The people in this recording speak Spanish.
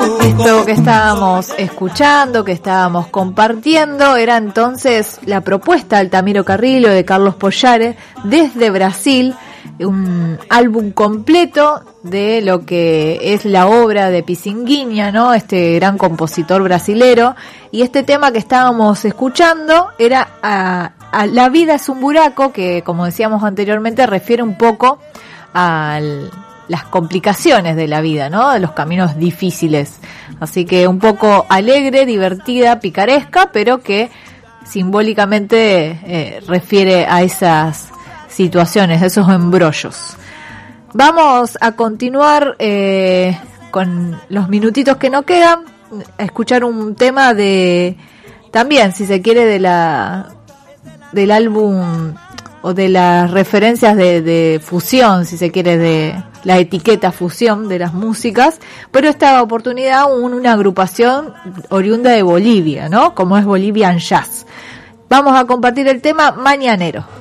Esto que estábamos escuchando, que estábamos compartiendo, era entonces la propuesta Altamiro Carrillo de Carlos Pollare desde Brasil, un álbum completo de lo que es la obra de Pizinguinha, ¿no? Este gran compositor brasilero. Y este tema que estábamos escuchando era a La vida es un buraco, que como decíamos anteriormente refiere un poco a las complicaciones de la vida, ¿no? De los caminos difíciles. Así que un poco alegre, divertida, picaresca, pero que simbólicamente refiere a esas situaciones, esos embrollos. Vamos a continuar con los minutitos que nos quedan, a escuchar un tema de, también si se quiere, del álbum o de las referencias de fusión, si se quiere, de la etiqueta fusión de las músicas, pero esta oportunidad una agrupación oriunda de Bolivia, ¿no? Como es Bolivian Jazz. Vamos a compartir el tema Mañanero.